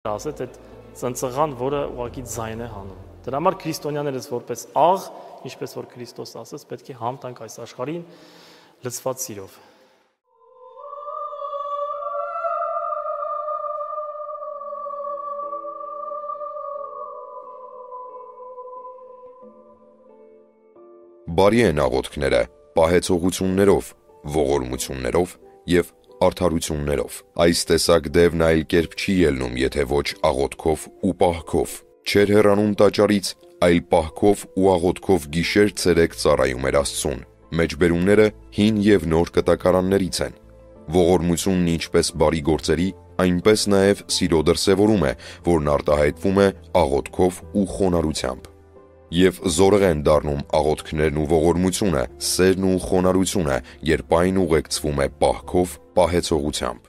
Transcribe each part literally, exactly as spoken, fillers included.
ասეთ այդ ծնծղան, որը ուղղակի ձայն է հանում։ Դրա համար քրիստոնյաներս որպես աղ, ինչպես որ Քրիստոս ասաց, պետք է համ տանք այս աշխարհին լցված սիրով։ Բարի են աղոթքները, պահեցողություններով, ողորմություններով և արդարություններով։ Այս տեսակ դևն այլ կերպ չի ելնում, եթե ոչ աղոթքով ու պահքով։ Չէր հեռանում տաճարից, այլ պահքով ու աղոթքով գիշեր-ցերեկ ծառայում էր Աստծուն։ Մեջբերումները հին և նոր կտակարաններից են։ Ողորմությունն ինչպես բարի գործերի, այնպես նաև սիրո դրսևորում է, որն արտահայտվում է աղոթքով ու խոնարհությամբ։ Եվ զորեղ են դառնում աղոթքներն ու ողորմությունը, սերն ու խոնարհությունը, երբ այն ուղեկցվում է պահքով, պահեցողությամբ։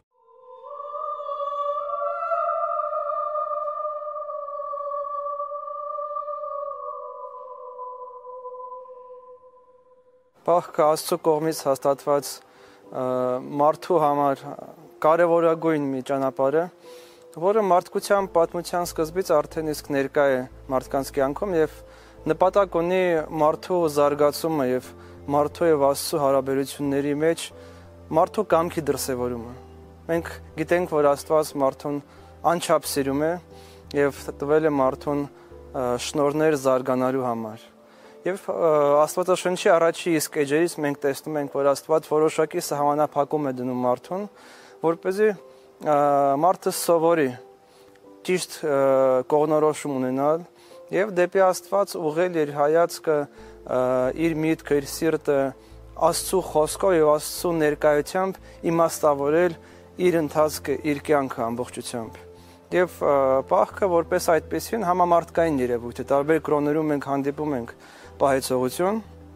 Պահքը Աստծո կողմից հաստատված մարդու համար կարևորագույն մի ճանապարհ է, որը մարդկության պատմության սկզբից արդեն իսկ ներկա է մարդկանց կյանքում եւ նպատակ ունի մարդու զարգացումը եւ մարդու եւ Աստծո հարաբերությունների մեջ մարդու կամքի դրսևորումը։ Մենք գիտենք, որ Աստված մարդուն անչափ սիրում է եւ տվել է մարդուն շնորհներ զարգանալու համար։ Եվ Աստվածաշնչի առաջի իսկ էջերից մենք տեսնում ենք, որ Աստված որոշակի սահմանափակում է դնում մարդուն, որպեսզի մարդը սովորի ճիշտ կողմնորոշում ունենալ եւ դեպի Աստված ուղղել իր հայացքը, իր միտքը, իր սիրտը Աստծո խոսքով եւ Աստծո ներկայությամբ իմաստավորել իր ընթացքը, իր կյանքը ամբողջությամբ։ Եվ պահքը որպես այդպեսին համամարտկային երևույթ է։ Տարբեր կրոններում մենք հանդիպում ենք պահեցողություն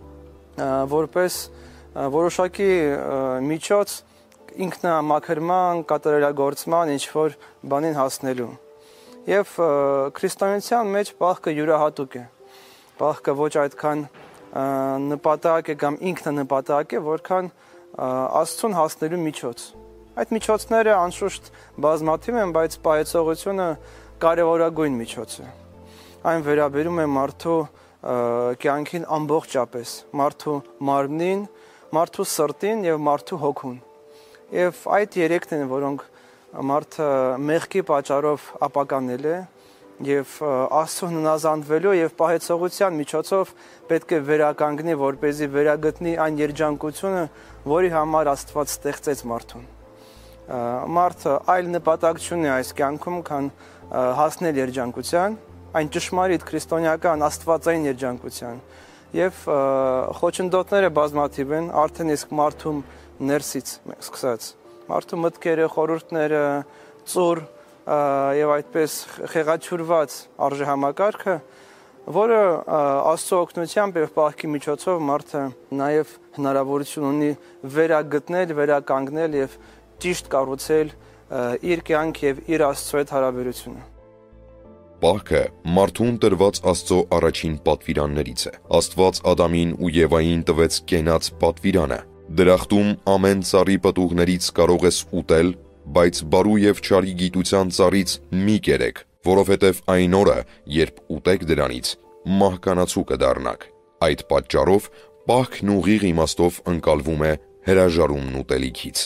որպես որոշակի միջոց ինքնամաքրման, կատարելագործման ինչ-որ բանին հասնելու։ Եվ քրիստոնեության մեջ պահքը յուրահատուկ է։ Պահքը ոչ այդքան նպատակ է կամ ինքնանպատակ է, որքան Աստծուն հասնելու միջոց։ Այդ միջոցները անշուշտ բազմաթիվ են, բայց պահեցողությունը կարևորագույն միջոց է։ Այն վերաբերում է մարդու կյանքին ամբողջապես, մարդու մարմնին, մարդու սրտին եւ մարդու հոգուն։ Եվ այդ երեքն են, որոնք մարդը մեղքի պատճառով ապականել է եւ Աստծուն հնազանդվելու եւ պահեցողության միջոցով պետք է վերականգնի, որպեսզի վերագտնի այն երջանկությունը, որի համար Աստված ստեղծեց մարդուն։ Մարդը այլ նպատակ չունի այս կյանքում, քան հասնել երջանկության, այն ճշմարիտ քրիստոնեական աստվածային երջանկության։ Եվ խոչընդոտները բազմաթիվ են, արդեն իսկ մարդու ներսից սկսած։ Մարդու մտքերը, խորհուրդները, ծուր եւ այդպես խեղաթյուրված արժեհամակարգը, որը Աստծո օգնությամբ եւ պահքի միջոցով մարդը նաեւ հնարավորություն ունի վերագտնել, վերականգնել եւ ճիշտ կառուցել իր կյանք եւ իր Աստծո հետ հարաբերությունը։ Պահքը մարդուն տրված Աստծո առաջին պատվիրաններից է։ Աստված Ադամին ու Եվային տվեց կենաց պատվիրանը։ Դրախտում ամեն ծառի պտուղներից կարող ես ուտել, բայց բարու եւ չարի գիտության ծառից մի կերեք, որովհետեւ այն օրը, երբ ուտեք դրանից, մահկանացու կդառնաք։ Այդ պատճառով պահքն ուղիղ իմաստով ընկալվում է հրաժարումն ուտելիքից։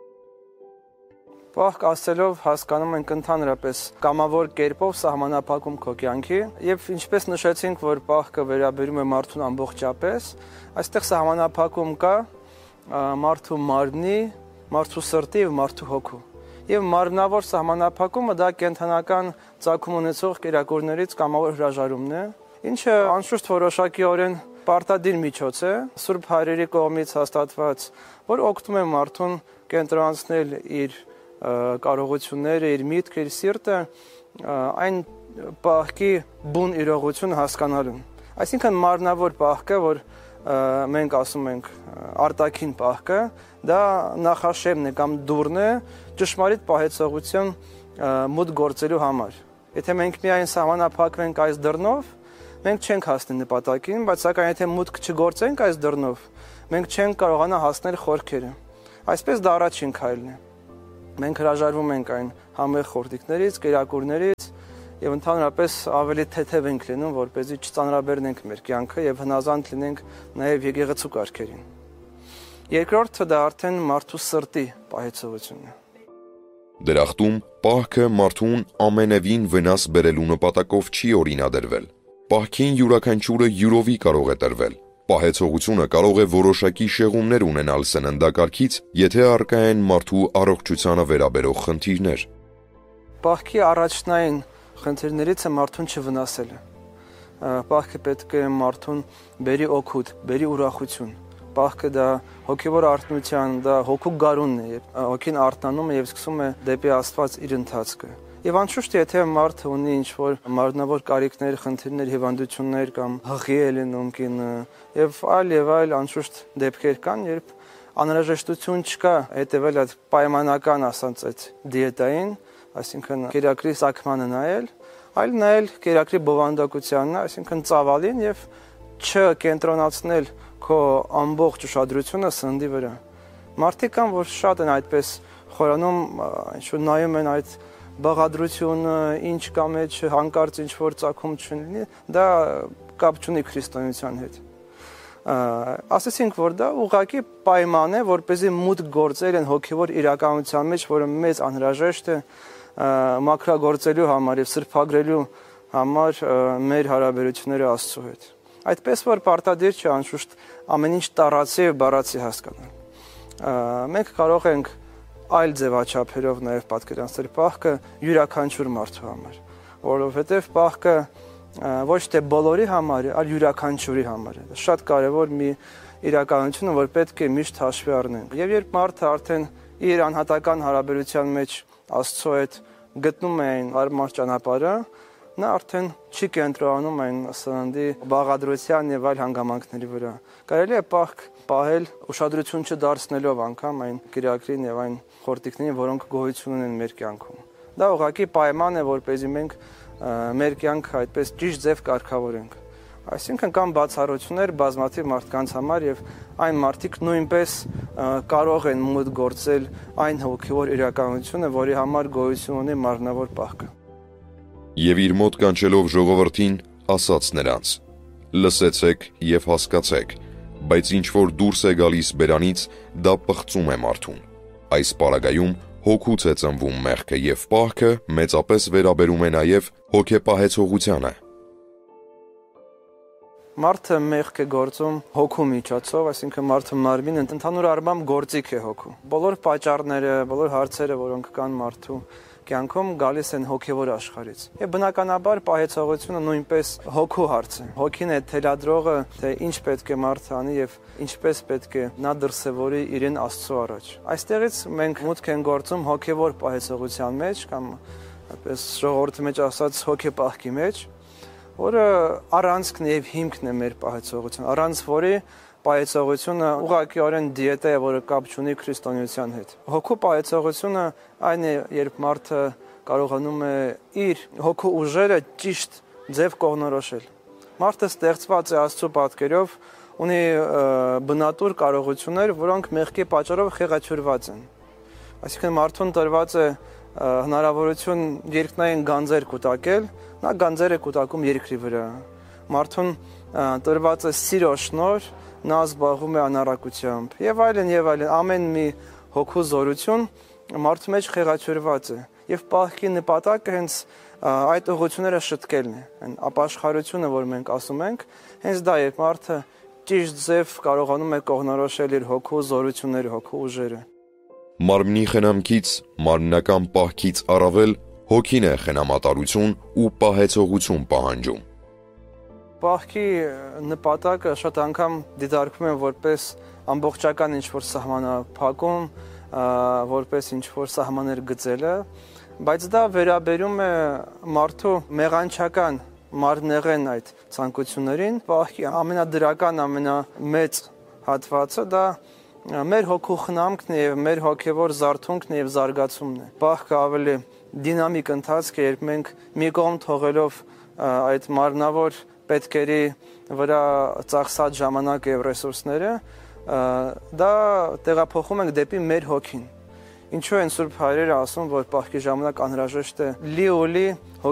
Պահք ասելով հասկանում ենք ընդհանրապես կամավոր կերպով սահմանափակում քո կյանքի եւ ինչպես նշեցինք, որ պահքը վերաբերում է մարդուն ամբողջապես, այստեղ սահմանափակում կա մարդու մարմնի, մարդու սրտի եւ մարդու հոգու։ Եվ մարմնավոր սահմանափակումը դա կենթանական ծագում ունեցող կերակուրներից կամավոր հրաժարումն է, ինչը անշուշտ որոշակիորեն պարտադիր միջոց է, Սուրբ Հայրերի կողմից հաստատված, որ օգնում է մարդուն կենտրոնացնել իր կարողությունները, իր միտքը, իր սիրտը այն պահքի բուն իրողություն հասկանալուն։ Այսինքն մարմնավոր պահքը, որ մենք ասում ենք արտաքին պահքը, դա նախաշեմն է կամ դուռն է ճշմարիտ պահեցողություն մուտք գործելու համար։ Եթե մենք միայն սահմանափակվենք այս դռնով, մենք չենք հասնի նպատակին, բայց սակայն եթե մուտք չգործենք այս դռնով, մենք չենք կարողանա հասնել խորքերը։ Այսպես դա առաջին քայլն է։ Մենք հրաժարվում ենք այն համեղ խորտիկներից, կերակուրներից եւ ընդհանրապես ավելի թեթև ենք լինում, որպեսզի չծանրաբեռնենք մեր կյանքը եւ հնազանդ լինենք նաեւ եկեղեցու կարգերին։ Երկրորդը դա արդեն մարդու սրտի պահեցողությունն է։ Դրախտում պահքը մարդուն ամենևին վնաս բերելու նպատակով չի օրինադրվել։ Պահքին յուրաքանչյուրը յուրովի կարող է տրվել։ Պահեցողությունը կարող է որոշակի շեղումներ ունենալ սննդակարգից, եթե առկա են մարդու առողջությանը վերաբերող խնդիրներ։ Պահքի առաջնային խնդիրներից է մարդուն չվնասելը։ Պահքը պետք է մարդուն բերի օգուտ, բերի ուրախություն։ Պահքը դա հոգևոր արթնության, դա հոգու գարունն է, եւ հոգին արթնանում է եւ սկսում է դեպի Աստված իր ընթացքը։ Եվ անշուշտ եթե մարդը ունի ինչ-որ մարմնավոր կարիքներ, խնդիրներ, հիվանդություններ կամ հղի է լինում կինը եւ այլ եւ այլ անշուշտ դեպքեր կան, երբ անհրաժեշտություն չկա հետեւել այդ պայմանական ասած այդ դիետային, այսինքն կերակրի սակմանը նայել, այլ նայել կերակրի բովանդակությանն, այսինքն ծավալին եւ չկենտրոնացնել քո ամբողջ ուշադրությունը սննդի վրա։ Մարդիկ կան, որ շատ են այդպես խորանում, ինչ-որ նայում են այդ բաղադրությունը, ինչ կա մեջ, հանկարծ ինչ-որ ծագում չլինի, դա կապ չունի քրիստոնեության հետ։ Ասեցինք, որ դա ուղղակի պայման է, որպեսզի մուտք գործել են հոգևոր իրականության մեջ, որը մեծ անհրաժեշտ է մաքրագործելու համար եւ սրբագրելու համար մեր հարաբերությունները Աստծո հետ։ Այդպես որ պարտադիր չէ անշուշտ ամեն ինչ տարածի եւ բառացի հասկանալ։ Մենք կարող ենք այլ ձևաչափերով նաեւ պատկերացնել պահքը յուրաքանչյուր մարդու համար, որովհետեւ պահքը ոչ թե բոլորի համար է, այլ յուրաքանչյուրի համար է։ Շատ կարեւոր մի իրականություն է, որ պետք է միշտ հաշվի առնենք։ Եվ երբ մարդը արդեն իր անհատական հարաբերության մեջ Աստծո հետ գտնում է այն հարմար ճանապարհը, նա արդեն չի կենտրոնանում այն սննդի բաղադրության եւ այլ հանգամանքների վրա։ Կարելի է պահք պահել ուշադրություն չդարձնելով անգամ այն կերակրին եւ այն խորտիկներին, որոնք գոյություն ունեն մեր կյանքում։ Դա ուղղակի պայման է, որպեսզի մենք մեր կյանքը այդպես ճիշտ ձև կարգավորենք։ Այսինքն կան բացառություններ բազմաթիվ մարդկանց համար եւ այն մարդիկ նույնպես կարող են մուտք գործել այն հոգեվոր իրականությունը, որի համար գոյություն ունի մարմնավոր պահքը։ Եվ իր մոտ կանչելով ժողովրդին, ասաց նրանց. լսեցեք եւ հասկացեք, բայց ինչ որ դուրս է գալիս բերանից, դա պղծում է մարդուն։ Այս պարագայում հոգուց է ծնվում մեղքը եւ պահքը մեծապես վերաբերում է նաեւ հոգեպահեցողությանը։ Մարդը մեղք է գործում հոգու միջոցով, այսինքն մարդը մարմին ընդհանուր առմամբ գործիք է հոգու։ Բոլոր պատճառները, բոլոր հարցերը, որոնք կան մարդու կյանքում, գալիս են հոգևոր աշխարհից։ Եվ բնականաբար պահեցողությունը նույնպես հոգու հարց է։ Հոգին է թելադրողը, թե ինչ պետք է մարդը անի եւ ինչպես պետք է նա դրսևորի իրեն Աստծո առաջ։ Այստեղից մենք մուտք ենք գործում հոգևոր պահեցողության մեջ կամ այդպես ժողովրդի մեջ ասած հոգեպահքի մեջ, որը առանցքն եւ հիմքն է մեր պահեցողության, առանց որի պահեցողությունը ուղղակիորեն դիետա է, որը կապ չունի քրիստոնեության հետ։ Հոգու պահեցողությունը այն է, երբ մարդը կարողանում է իր հոգու ուժերը ճիշտ ձև կողնորոշել։ Մարդը ստեղծված է Աստծո պատկերով, ունի բնատուր կարողություններ, որոնք մեղքի պատճառով խեղաթյուրված են։ Այսինքն մարդուն տրված է հնարավորություն երկնային գանձեր կուտակել, նա գանձեր է կուտակում երկրի վրա։ Մարդուն տրված է սիրո շնորհ, նա զբաղվում է անառակությամբ եւ այլն եւ այլն, ամեն մի հոգու զորություն մարդու մեջ խեղաթյուրված է եւ պահքի նպատակը հենց այդ ուղղությունները շտկելն է, այն ապաշխարությունը, որ մենք ասում ենք, հենց դա երբ մարդը ճիշտ ձև կարողանում է կողնորոշել իր հոգու զորությունները, հոգու ուժերը։ Մարմնի խնամքից, մարմնական պահքից առավել հոգին է խնամատարություն ու պահեցողություն պահանջում։ Պահքի նպատակը շատ անգամ դիտարկվում է որպես ամբողջական ինչ-որ սահմանափակում, որպես ինչ-որ սահմաններ գծելը, բայց դա վերաբերում է մարդու մեղանչական մարմնեղեն այդ ցանկություններին։ Պահքի ամենադրական, ամենամեծ հատվածը դա մեր հոգու խնամքն է եւ մեր հոգեվոր զարթոնքն եւ զարգացումն է։ Պահքը ավելի դինամիկ ընթացք է, երբ մենք մի կողմ թողելով այդ մարմնավոր պետքերի վրա ծախսած ժամանակը եւ ռեսուրսները, դա տեղափոխում ենք դեպի մեր հոգին։ Ինչու են Սուրբ Հայրերը ասում, որ պահքի ժամանակ անհրաժեշտ է լի ու լի